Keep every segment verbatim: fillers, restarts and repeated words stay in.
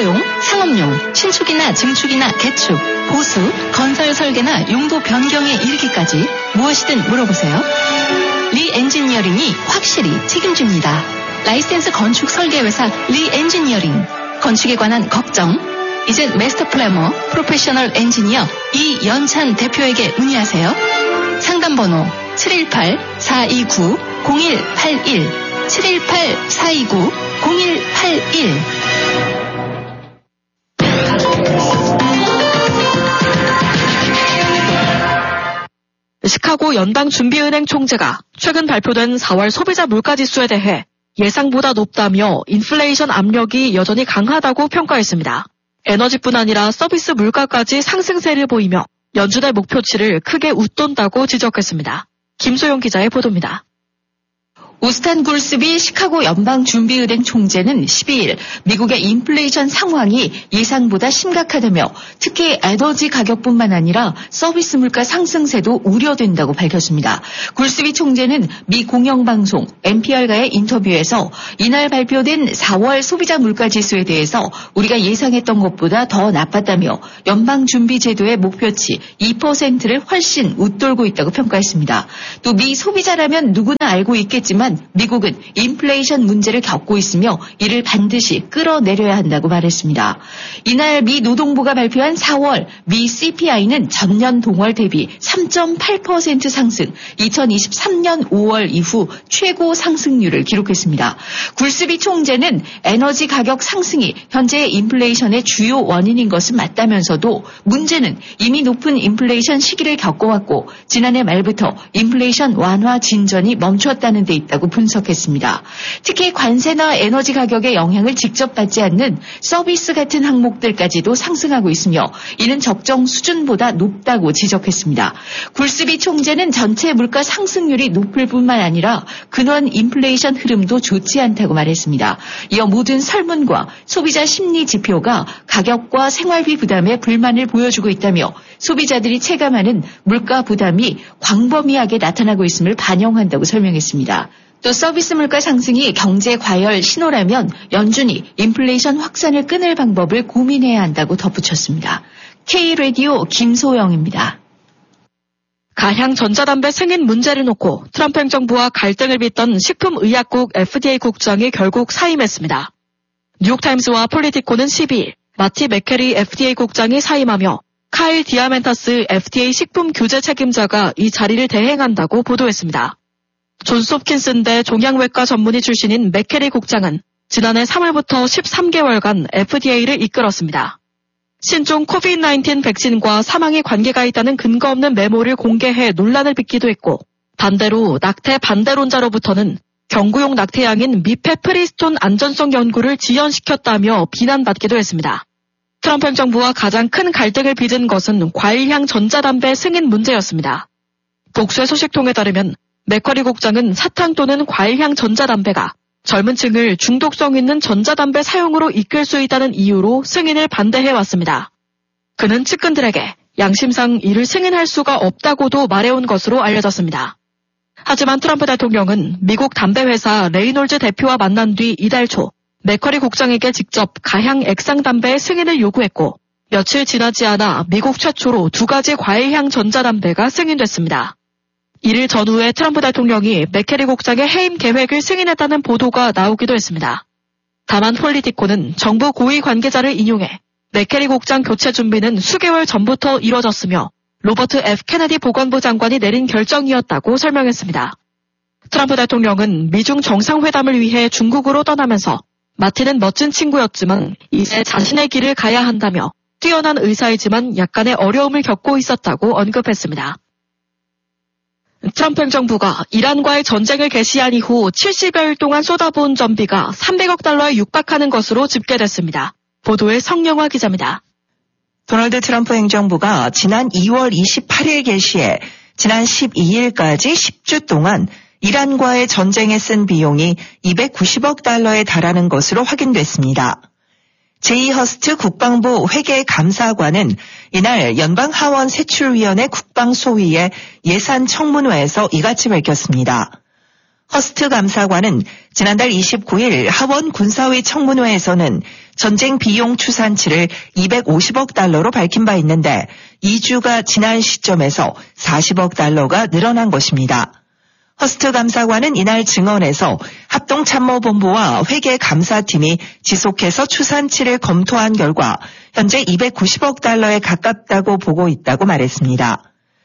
투자용, 상업용, 신축이나 증축이나 개축, 보수, 건설 설계나 용도 변경에 이르기까지 무엇이든 물어보세요. 리 엔지니어링이 확실히 책임집니다. 라이센스 건축 설계 회사 리 엔지니어링. 건축에 관한 걱정, 이젠 마스터 플래머, 프로페셔널 엔지니어 이연찬 대표에게 문의하세요. 상담번호 칠일팔 사이구 공일팔일 칠일팔 사이구 공일팔일. 시카고 연방준비은행 총재가 최근 발표된 사월 소비자 물가지수에 대해 예상보다 높다며 인플레이션 압력이 여전히 강하다고 평가했습니다. 에너지뿐 아니라 서비스 물가까지 상승세를 보이며 연준의 목표치를 크게 웃돈다고 지적했습니다. 김소영 기자의 보도입니다. 오스탄 굴스비 시카고 연방준비은행 총재는 십이일 미국의 인플레이션 상황이 예상보다 심각하다며 특히 에너지 가격뿐만 아니라 서비스 물가 상승세도 우려된다고 밝혔습니다. 굴스비 총재는 미 공영방송 엔피알과의 인터뷰에서 이날 발표된 사월 소비자 물가 지수에 대해서 우리가 예상했던 것보다 더 나빴다며 연방준비제도의 목표치 이 퍼센트를 훨씬 웃돌고 있다고 평가했습니다. 또 미 소비자라면 누구나 알고 있겠지만 미국은 인플레이션 문제를 겪고 있으며 이를 반드시 끌어내려야 한다고 말했습니다. 이날 미 노동부가 발표한 사월 미 씨피아이는 전년 동월 대비 삼 점 팔 퍼센트 상승, 이천이십삼 년 오월 이후 최고 상승률을 기록했습니다. 굴스비 총재는 에너지 가격 상승이 현재 인플레이션의 주요 원인인 것은 맞다면서도 문제는 이미 높은 인플레이션 시기를 겪어왔고 지난해 말부터 인플레이션 완화 진전이 멈췄다는 데 있다고 분석했습니다. 특히 관세나 에너지 가격의 영향을 직접 받지 않는 서비스 같은 항목들까지도 상승하고 있으며 이는 적정 수준보다 높다고 지적했습니다. 굴스비 총재는 전체 물가 상승률이 높을 뿐만 아니라 근원 인플레이션 흐름도 좋지 않다고 말했습니다. 이어 모든 설문과 소비자 심리 지표가 가격과 생활비 부담에 불만을 보여주고 있다며 소비자들이 체감하는 물가 부담이 광범위하게 나타나고 있음을 반영한다고 설명했습니다. 또 서비스 물가 상승이 경제 과열 신호라면 연준이 인플레이션 확산을 끊을 방법을 고민해야 한다고 덧붙였습니다. K라디오 김소영입니다. 가향 전자담배 승인 문제를 놓고 트럼프 행정부와 갈등을 빚던 식품의약국 에프디에이 국장이 결국 사임했습니다. 뉴욕타임스와 폴리티코는 십이일 마티 맥케리 에프디에이 국장이 사임하며 카일 디아멘타스 에프디에이 식품 규제 책임자가 이 자리를 대행한다고 보도했습니다. 존스 홉킨스대 종양외과 전문의 출신인 맥케리 국장은 지난해 삼월부터 십삼 개월간 에프디에이를 이끌었습니다. 신종 코비드 나인틴 백신과 사망에 관계가 있다는 근거 없는 메모를 공개해 논란을 빚기도 했고 반대로 낙태 반대론자로부터는 경구용 낙태약인 미페프리스톤 안전성 연구를 지연시켰다며 비난받기도 했습니다. 트럼프 행정부와 가장 큰 갈등을 빚은 것은 과일향 전자담배 승인 문제였습니다. 복수의 소식통에 따르면 맥커리 국장은 사탕 또는 과일향 전자담배가 젊은 층을 중독성 있는 전자담배 사용으로 이끌 수 있다는 이유로 승인을 반대해왔습니다. 그는 측근들에게 양심상 이를 승인할 수가 없다고도 말해온 것으로 알려졌습니다. 하지만 트럼프 대통령은 미국 담배회사 레이놀즈 대표와 만난 뒤 이달 초 맥커리 국장에게 직접 가향 액상담배의 승인을 요구했고 며칠 지나지 않아 미국 최초로 두 가지 과일향 전자담배가 승인됐습니다. 이를 전후에 트럼프 대통령이 맥케리 국장의 해임 계획을 승인했다는 보도가 나오기도 했습니다. 다만 폴리티코는 정부 고위 관계자를 인용해 맥케리 국장 교체 준비는 수개월 전부터 이뤄졌으며 로버트 에프 케네디 보건부 장관이 내린 결정이었다고 설명했습니다. 트럼프 대통령은 미중 정상회담을 위해 중국으로 떠나면서 마티는 멋진 친구였지만 이제 자신의 길을 가야 한다며 뛰어난 의사이지만 약간의 어려움을 겪고 있었다고 언급했습니다. 트럼프 행정부가 이란과의 전쟁을 개시한 이후 칠십여일 동안 쏟아부은 전비가 삼백억 달러에 육박하는 것으로 집계됐습니다. 보도의 성영화 기자입니다. 도널드 트럼프 행정부가 지난 이월 이십팔일 개시해 지난 십이일까지 십 주 동안 이란과의 전쟁에 쓴 비용이 이백구십억 달러에 달하는 것으로 확인됐습니다. 제이 허스트 국방부 회계감사관은 이날 연방하원세출위원회 국방소위의 예산 청문회에서 이같이 밝혔습니다. 허스트 감사관은 지난달 이십구일 하원 군사위 청문회에서는 전쟁 비용 추산치를 이백오십억 달러로 밝힌 바 있는데 이 주가 지난 시점에서 사십억 달러가 늘어난 것입니다. 허스트 감사관은 이날 증언에서 합동참모본부와 회계감사팀이 지속해서 추산치를 검토한 결과 현재 이백구십억 달러에 가깝다고 보고 있다고 말했습니다.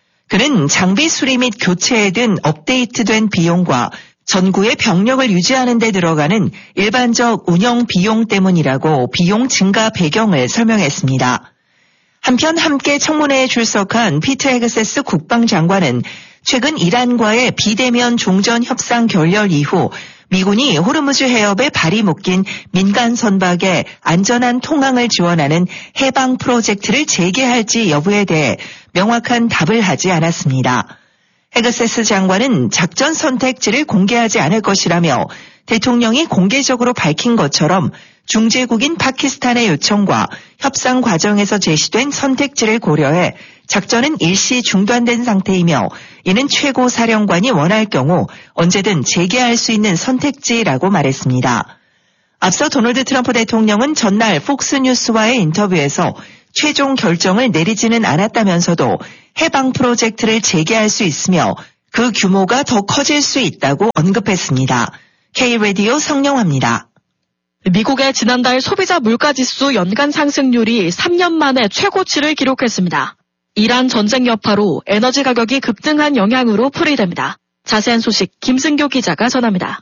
그는 장비 수리 및 교체에 든 업데이트된 비용과 전구의 병력을 유지하는 데 들어가는 일반적 운영 비용 때문이라고 비용 증가 배경을 설명했습니다. 한편 함께 청문회에 출석한 피트 헤그세스 국방장관은 최근 이란과의 비대면 종전 협상 결렬 이후 미군이 호르무즈 해협에 발이 묶인 민간 선박의 안전한 통항을 지원하는 해방 프로젝트를 재개할지 여부에 대해 명확한 답을 하지 않았습니다. 헤그세스 장관은 작전 선택지를 공개하지 않을 것이라며 대통령이 공개적으로 밝힌 것처럼 중재국인 파키스탄의 요청과 협상 과정에서 제시된 선택지를 고려해 작전은 일시 중단된 상태이며 이는 최고 사령관이 원할 경우 언제든 재개할 수 있는 선택지라고 말했습니다. 앞서 도널드 트럼프 대통령은 전날 폭스뉴스와의 인터뷰에서 최종 결정을 내리지는 않았다면서도 해방 프로젝트를 재개할 수 있으며 그 규모가 더 커질 수 있다고 언급했습니다. K-라디오 성영화입니다. 미국의 지난달 소비자 물가지수 연간 상승률이 삼 년 만에 최고치를 기록했습니다. 이란 전쟁 여파로 에너지 가격이 급등한 영향으로 풀이됩니다. 자세한 소식 김승교 기자가 전합니다.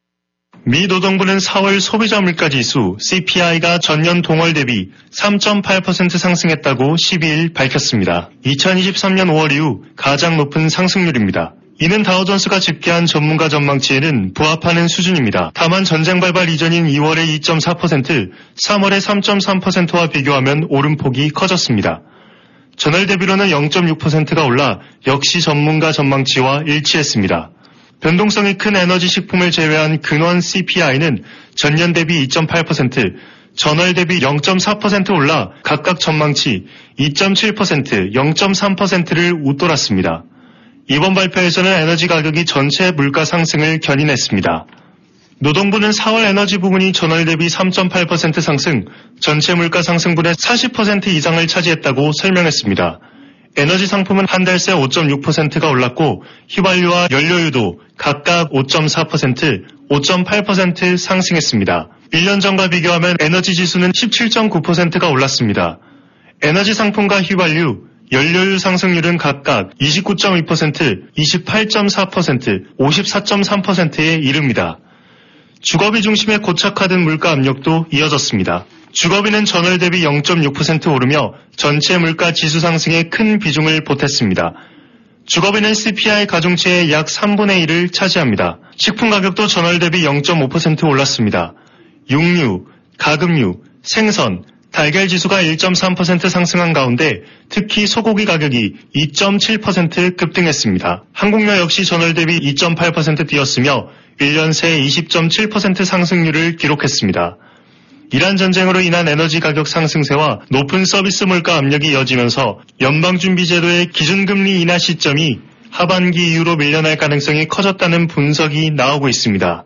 미 노동부는 사월 소비자 물가지수 씨피아이가 전년 동월 대비 삼 점 팔 퍼센트 상승했다고 십이일 밝혔습니다. 이천이십삼년 오월 이후 가장 높은 상승률입니다. 이는 다우존스가 집계한 전문가 전망치에는 부합하는 수준입니다. 다만 전쟁 발발 이전인 이월의 이 점 사 퍼센트, 삼월의 삼 점 삼 퍼센트와 비교하면 오름폭이 커졌습니다. 전월 대비로는 영 점 육 퍼센트가 올라 역시 전문가 전망치와 일치했습니다. 변동성이 큰 에너지 식품을 제외한 근원 씨피아이는 전년 대비 이 점 팔 퍼센트, 전월 대비 영 점 사 퍼센트 올라 각각 전망치 이 점 칠 퍼센트, 영 점 삼 퍼센트를 웃돌았습니다. 이번 발표에서는 에너지 가격이 전체 물가 상승을 견인했습니다. 노동부는 사월 에너지 부문이 전월 대비 삼 점 팔 퍼센트 상승, 전체 물가 상승분의 사십 퍼센트 이상을 차지했다고 설명했습니다. 에너지 상품은 한 달 새 오 점 육 퍼센트가 올랐고 휘발유와 연료유도 각각 오 점 사 퍼센트, 오 점 팔 퍼센트 상승했습니다. 일 년 전과 비교하면 에너지 지수는 십칠 점 구 퍼센트가 올랐습니다. 에너지 상품과 휘발유, 연료유 상승률은 각각 이십구 점 이 퍼센트, 이십팔 점 사 퍼센트, 오십사 점 삼 퍼센트에 이릅니다. 주거비 중심의 고착화된 물가 압력도 이어졌습니다. 주거비는 전월 대비 영 점 육 퍼센트 오르며 전체 물가 지수 상승에 큰 비중을 보탰습니다. 주거비는 씨피아이 가중치의 약 삼분의 일을 차지합니다. 식품 가격도 전월 대비 영 점 오 퍼센트 올랐습니다. 육류, 가금류, 생선, 달걀 지수가 일 점 삼 퍼센트 상승한 가운데 특히 소고기 가격이 이 점 칠 퍼센트 급등했습니다. 한국료 역시 전월 대비 이 점 팔 퍼센트 뛰었으며 일 년 새 이십 점 칠 퍼센트 상승률을 기록했습니다. 이란 전쟁으로 인한 에너지 가격 상승세와 높은 서비스 물가 압력이 이어지면서 연방준비제도의 기준금리 인하 시점이 하반기 이후로 밀려날 가능성이 커졌다는 분석이 나오고 있습니다.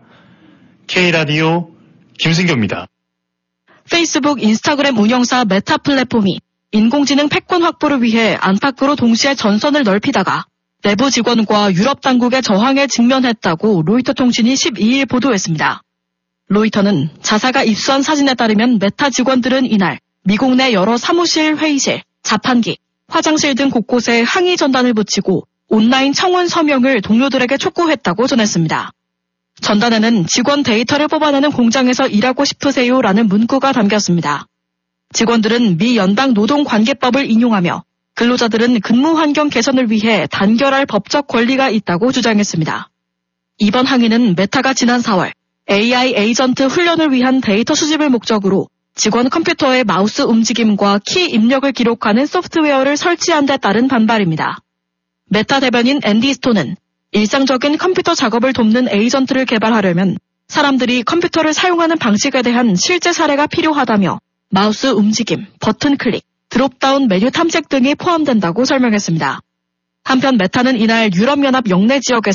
K라디오 김승교입니다. 페이스북, 인스타그램 운영사 메타 플랫폼이 인공지능 패권 확보를 위해 안팎으로 동시에 전선을 넓히다가 내부 직원과 유럽 당국의 저항에 직면했다고 로이터 통신이 십이일 보도했습니다. 로이터는 자사가 입수한 사진에 따르면 메타 직원들은 이날 미국 내 여러 사무실, 회의실, 자판기, 화장실 등 곳곳에 항의 전단을 붙이고 온라인 청원 서명을 동료들에게 촉구했다고 전했습니다. 전단에는 직원 데이터를 뽑아내는 공장에서 일하고 싶으세요라는 문구가 담겼습니다. 직원들은 미 연방 노동관계법을 인용하며 근로자들은 근무 환경 개선을 위해 단결할 법적 권리가 있다고 주장했습니다. 이번 항의는 메타가 지난 사월 에이아이 에이전트 훈련을 위한 데이터 수집을 목적으로 직원 컴퓨터의 마우스 움직임과 키 입력을 기록하는 소프트웨어를 설치한 데 따른 반발입니다. 메타 대변인 앤디 스톤은 일상적인 컴퓨터 작업을 돕는 에이전트를 개발하려면 사람들이 컴퓨터를 사용하는 방식에 대한 실제 사례가 필요하다며 마우스 움직임, 버튼 클릭, 드롭다운 메뉴 탐색 등이 포함된다고 설명했습니다. 한편 메타는 이날 유럽연합 영내 지역에서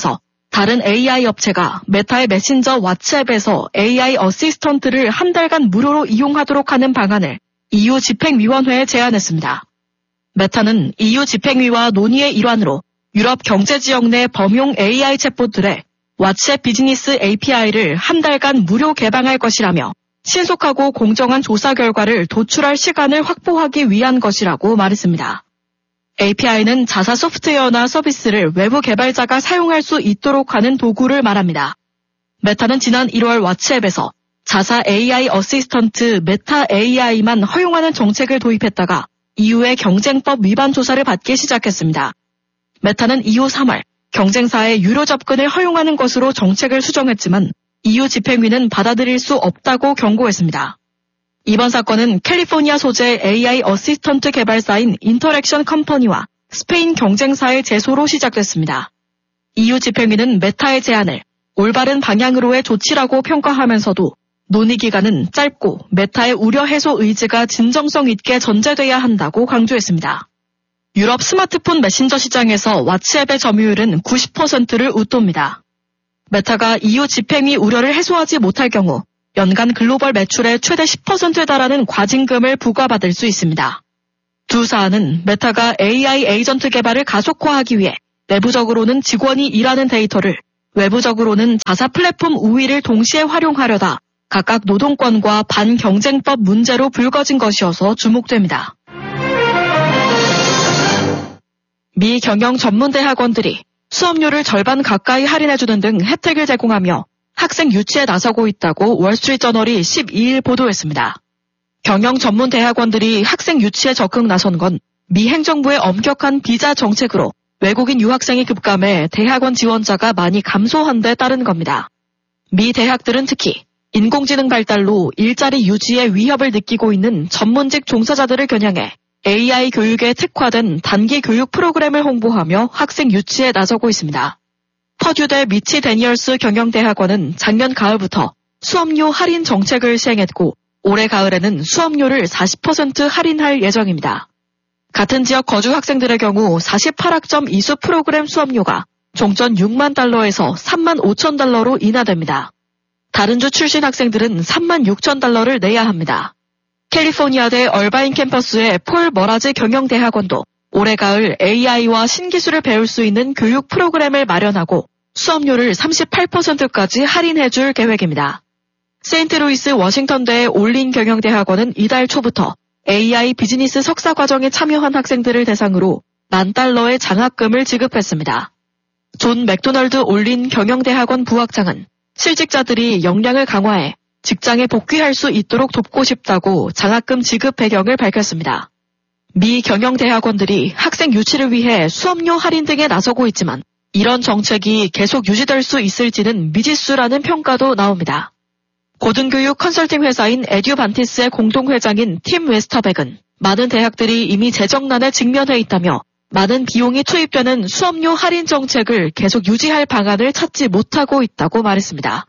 다른 에이아이 업체가 메타의 메신저 왓츠앱에서 에이아이 어시스턴트를 한 달간 무료로 이용하도록 하는 방안을 이유 집행위원회에 제안했습니다. 메타는 이유 집행위와 논의의 일환으로 유럽 경제지역 내 범용 에이아이 챗봇들의 왓츠앱 비즈니스 에이피아이를 한 달간 무료 개방할 것이라며 신속하고 공정한 조사 결과를 도출할 시간을 확보하기 위한 것이라고 말했습니다. 에이피아이는 자사 소프트웨어나 서비스를 외부 개발자가 사용할 수 있도록 하는 도구를 말합니다. 메타는 지난 일월 왓츠앱에서 자사 에이아이 어시스턴트 메타 에이아이만 허용하는 정책을 도입했다가 이후에 경쟁법 위반 조사를 받기 시작했습니다. 메타는 이후 삼월 경쟁사의 유료 접근을 허용하는 것으로 정책을 수정했지만 이유 집행위는 받아들일 수 없다고 경고했습니다. 이번 사건은 캘리포니아 소재 에이아이 어시스턴트 개발사인 인터랙션 컴퍼니와 스페인 경쟁사의 제소로 시작됐습니다. 이유 집행위는 메타의 제안을 올바른 방향으로의 조치라고 평가하면서도 논의 기간은 짧고 메타의 우려 해소 의지가 진정성 있게 전제돼야 한다고 강조했습니다. 유럽 스마트폰 메신저 시장에서 왓츠앱의 점유율은 구십 퍼센트를 웃돕니다. 메타가 이유 집행위 우려를 해소하지 못할 경우 연간 글로벌 매출의 최대 십 퍼센트에 달하는 과징금을 부과받을 수 있습니다. 두 사안은 메타가 에이아이 에이전트 개발을 가속화하기 위해 내부적으로는 직원이 일하는 데이터를 외부적으로는 자사 플랫폼 우위를 동시에 활용하려다 각각 노동권과 반경쟁법 문제로 불거진 것이어서 주목됩니다. 미 경영 전문대학원들이 수업료를 절반 가까이 할인해주는 등 혜택을 제공하며 학생 유치에 나서고 있다고 월스트리트저널이 십이일 보도했습니다. 경영 전문 대학원들이 학생 유치에 적극 나선 건 미 행정부의 엄격한 비자 정책으로 외국인 유학생이 급감해 대학원 지원자가 많이 감소한 데 따른 겁니다. 미 대학들은 특히 인공지능 발달로 일자리 유지에 위협을 느끼고 있는 전문직 종사자들을 겨냥해 에이아이 교육에 특화된 단기 교육 프로그램을 홍보하며 학생 유치에 나서고 있습니다. 퍼듀대 미치 데니얼스 경영대학원은 작년 가을부터 수업료 할인 정책을 시행했고 올해 가을에는 수업료를 사십 퍼센트 할인할 예정입니다. 같은 지역 거주 학생들의 경우 사십팔 학점 이수 프로그램 수업료가 종전 육만 달러에서 삼만 오천 달러로 인하됩니다. 다른 주 출신 학생들은 삼만 육천 달러를 내야 합니다. 캘리포니아대 얼바인 캠퍼스의 폴 머라즈 경영대학원도 올해 가을 에이아이와 신기술을 배울 수 있는 교육 프로그램을 마련하고 수업료를 삼십팔 퍼센트까지 할인해줄 계획입니다. 세인트루이스 워싱턴대의 올린 경영대학원은 이달 초부터 에이아이 비즈니스 석사 과정에 참여한 학생들을 대상으로 만 달러의 장학금을 지급했습니다. 존 맥도널드 올린 경영대학원 부학장은 실직자들이 역량을 강화해 직장에 복귀할 수 있도록 돕고 싶다고 장학금 지급 배경을 밝혔습니다. 미 경영대학원들이 학생 유치를 위해 수업료 할인 등에 나서고 있지만 이런 정책이 계속 유지될 수 있을지는 미지수라는 평가도 나옵니다. 고등교육 컨설팅 회사인 에듀반티스의 공동회장인 팀 웨스터백은 많은 대학들이 이미 재정난에 직면해 있다며 많은 비용이 투입되는 수업료 할인 정책을 계속 유지할 방안을 찾지 못하고 있다고 말했습니다.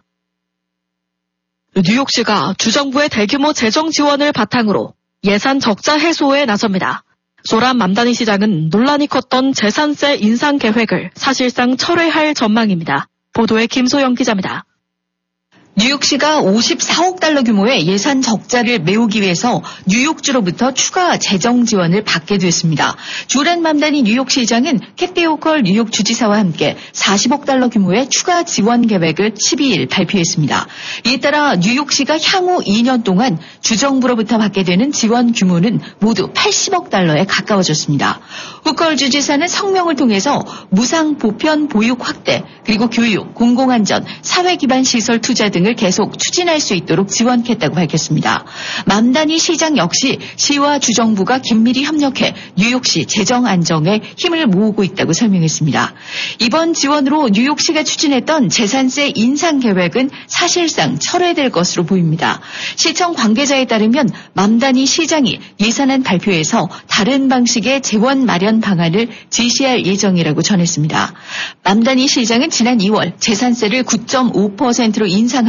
뉴욕시가 주정부의 대규모 재정 지원을 바탕으로 예산 적자 해소에 나섭니다. 소란 맘다니 시장은 논란이 컸던 재산세 인상 계획을 사실상 철회할 전망입니다. 보도에 김소영 기자입니다. 뉴욕시가 오십사억 달러 규모의 예산 적자를 메우기 위해서 뉴욕주로부터 추가 재정 지원을 받게 됐습니다. 조란 맘다니 뉴욕시장은 캣비 호컬 뉴욕 주지사와 함께 사십억 달러 규모의 추가 지원 계획을 십이일 발표했습니다. 이에 따라 뉴욕시가 향후 이 년 동안 주정부로부터 받게 되는 지원 규모는 모두 팔십억 달러에 가까워졌습니다. 호컬 주지사는 성명을 통해서 무상 보편 보육 확대, 그리고 교육, 공공안전, 사회기반 시설 투자 등을 계속 추진할 수 있도록 지원했다고 밝혔습니다. 맘다니 시장 역시 시와 주정부가 긴밀히 협력해 뉴욕시 재정 안정에 힘을 모으고 있다고 설명했습니다. 이번 지원으로 뉴욕시가 추진했던 재산세 인상 계획은 사실상 철회될 것으로 보입니다. 시청 관계자에 따르면 맘다니 시장이 예산안 발표에서 다른 방식의 재원 마련 방안을 제시할 예정이라고 전했습니다. 맘다니 시장은 지난 이월 재산세를 구 점 오 퍼센트로 인상하며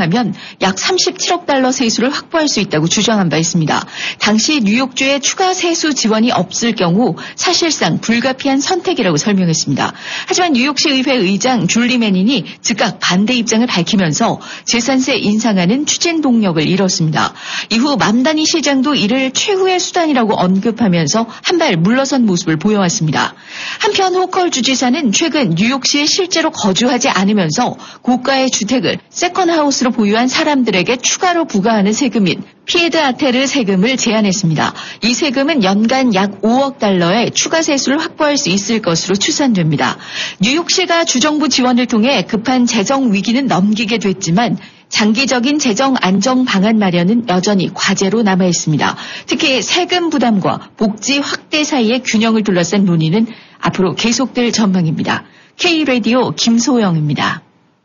한다면 약 삼십칠억 달러 세수를 확보할 수 있다고 주장한 바 있습니다. 당시 뉴욕주의 추가 세수 지원이 없을 경우 사실상 불가피한 선택이라고 설명했습니다. 하지만 뉴욕시 의회 의장 줄리 매닌이 즉각 반대 입장을 밝히면서 재산세 인상하는 추진 동력을 잃었습니다. 이후 맘다니 시장도 이를 최후의 수단이라고 언급하면서 한 발 물러선 모습을 보여왔습니다. 한편 호컬 주지사는 최근 뉴욕시에 실제로 거주하지 않으면서 고가의 주택을 세컨하우스로 보유한 사람들에게 추가로 부과하는 세금인 피에드 아테르 세금을 제안했습니다. 이 세금은 연간 약 오억 달러의 추가 세수를 확보할 수 있을 것으로 추산됩니다. 뉴욕시가 주정부 지원을 통해 급한 재정 위기는 넘기게 됐지만 장기적인 재정 안정 방안 마련은 여전히 과제로 남아 있습니다. 특히 세금 부담과 복지 확대 사이의 균형을 둘러싼 논의는 앞으로 계속될 전망입니다. K라디오 김소영입니다.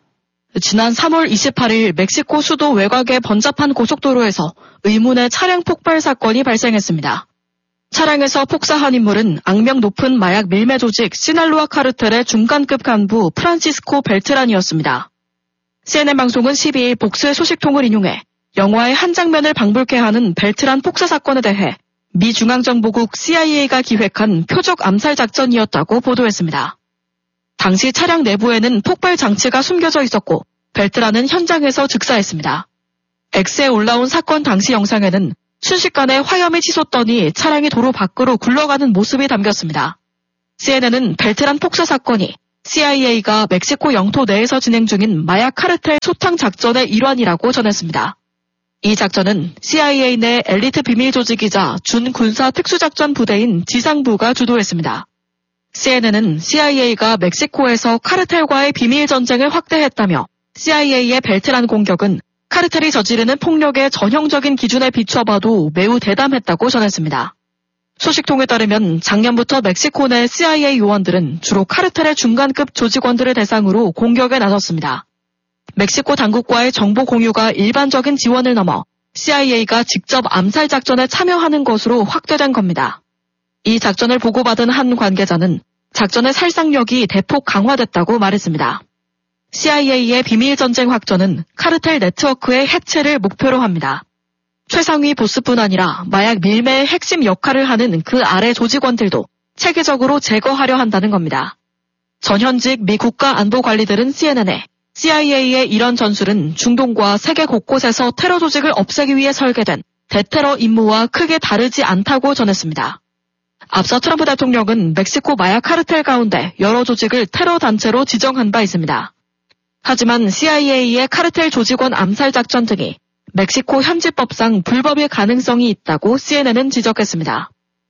지난 삼월 이십팔일 멕시코 수도 외곽의 번잡한 고속도로에서 의문의 차량 폭발 사건이 발생했습니다. 차량에서 폭사한 인물은 악명 높은 마약 밀매 조직 시날로아 카르텔의 중간급 간부 프란시스코 벨트란이었습니다. 씨엔엔 방송은 십이일 복수의 소식통을 인용해 영화의 한 장면을 방불케 하는 벨트란 폭사 사건에 대해 미 중앙정보국 씨아이에이가 기획한 표적 암살 작전이었다고 보도했습니다. 당시 차량 내부에는 폭발 장치가 숨겨져 있었고 벨트란은 현장에서 즉사했습니다. X에 올라온 사건 당시 영상에는 순식간에 화염이 치솟더니 차량이 도로 밖으로 굴러가는 모습이 담겼습니다. 씨엔엔은 벨트란 폭사 사건이 씨아이에이가 멕시코 영토 내에서 진행 중인 마약 카르텔 소탕 작전의 일환이라고 전했습니다. 이 작전은 씨아이에이 내 엘리트 비밀 조직이자 준군사 특수작전 부대인 지상부가 주도했습니다. 씨엔엔은 씨아이에이가 멕시코에서 카르텔과의 비밀 전쟁을 확대했다며 씨아이에이의 벨트란 공격은 카르텔이 저지르는 폭력의 전형적인 기준에 비춰봐도 매우 대담했다고 전했습니다. 소식통에 따르면 작년부터 멕시코 내 씨아이에이 요원들은 주로 카르텔의 중간급 조직원들을 대상으로 공격에 나섰습니다. 멕시코 당국과의 정보 공유가 일반적인 지원을 넘어 씨아이에이가 직접 암살 작전에 참여하는 것으로 확대된 겁니다. 이 작전을 보고받은 한 관계자는 작전의 살상력이 대폭 강화됐다고 말했습니다. 씨아이에이의 비밀전쟁 확전은 카르텔 네트워크의 해체를 목표로 합니다. 최상위 보스뿐 아니라 마약 밀매의 핵심 역할을 하는 그 아래 조직원들도 체계적으로 제거하려 한다는 겁니다. 전현직 미 국가안보관리들은 씨엔엔에 씨아이에이의 이런 전술은 중동과 세계 곳곳에서 테러 조직을 없애기 위해 설계된 대테러 임무와 크게 다르지 않다고 전했습니다. 앞서 트럼프 대통령은 멕시코 마약 카르텔 가운데 여러 조직을 테러 단체로 지정한 바 있습니다. 하지만 씨아이에이의 카르텔 조직원 암살 작전 등이 멕시코 현지법상 불법일 가능성이 있다고 씨엔엔은 지적했습니다.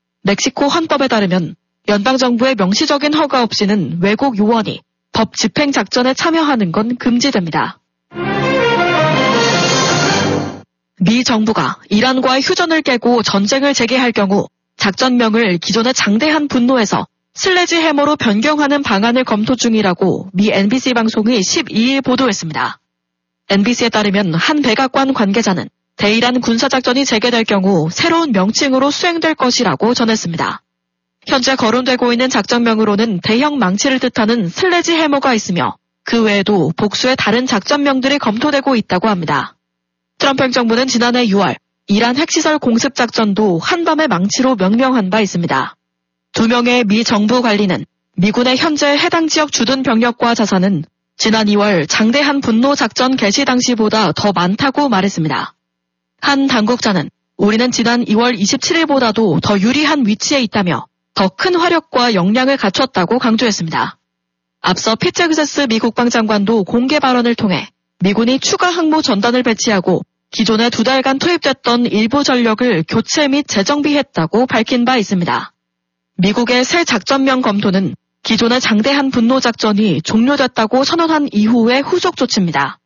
멕시코 헌법에 따르면 연방정부의 명시적인 허가 없이는 외국 요원이 법 집행 작전에 참여하는 건 금지됩니다. 미 정부가 이란과의 휴전을 깨고 전쟁을 재개할 경우 작전명을 기존의 장대한 분노에서 슬래지 해머로 변경하는 방안을 검토 중이라고 미 엔비씨 방송이 십이일 보도했습니다. 엔비씨에 따르면 한 백악관 관계자는 대이란 군사작전이 재개될 경우 새로운 명칭으로 수행될 것이라고 전했습니다. 현재 거론되고 있는 작전명으로는 대형 망치를 뜻하는 슬래지 해머가 있으며 그 외에도 복수의 다른 작전명들이 검토되고 있다고 합니다. 트럼프 행정부는 지난해 유월 이란 핵시설 공습 작전도 한밤의 망치로 명명한 바 있습니다. 두 명의 미 정부 관리는 미군의 현재 해당 지역 주둔 병력과 자산은 지난 이월 장대한 분노 작전 개시 당시보다 더 많다고 말했습니다. 한 당국자는 우리는 지난 이월 이십칠일보다도 더 유리한 위치에 있다며 더 큰 화력과 역량을 갖췄다고 강조했습니다. 앞서 피트 헥세스 미 국방장관도 공개 발언을 통해 미군이 추가 항모 전단을 배치하고 기존에 두 달간 투입됐던 일부 전력을 교체 및 재정비했다고 밝힌 바 있습니다. 미국의 새 작전명 검토는 기존의 장대한 분노 작전이 종료됐다고 선언한 이후의 후속 조치입니다.